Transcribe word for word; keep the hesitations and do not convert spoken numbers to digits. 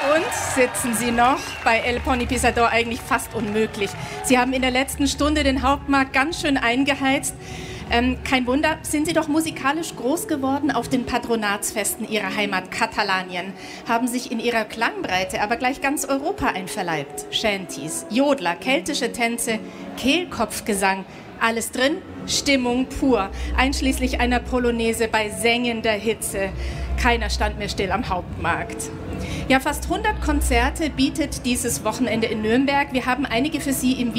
Und sitzen Sie noch? Bei El Pony Pisador eigentlich fast unmöglich. Sie haben in der letzten Stunde den Hauptmarkt ganz schön eingeheizt. Ähm, kein Wunder, sind Sie doch musikalisch groß geworden auf den Patronatsfesten Ihrer Heimat Katalanien, haben sich in ihrer Klangbreite aber gleich ganz Europa einverleibt. Shanties, Jodler, keltische Tänze, Kehlkopfgesang, alles drin, Stimmung pur, einschließlich einer Polonaise bei sengender Hitze. Keiner stand mehr still am Hauptmarkt. Ja, fast hundert Konzerte bietet dieses Wochenende in Nürnberg. Wir haben einige für Sie im